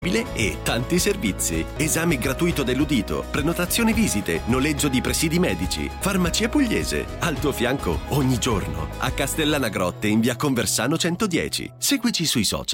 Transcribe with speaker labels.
Speaker 1: e tanti servizi. Esame gratuito dell'udito, prenotazione visite, noleggio di presidi medici, farmacia pugliese, al tuo fianco ogni giorno. A Castellana Grotte in via Conversano 110. Seguici sui social.